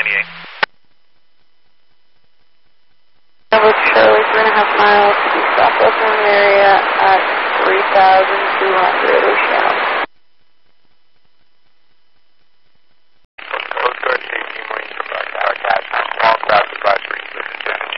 98. Number Charlie, 3.5 miles to southwest of the area at 3,200 Oceano.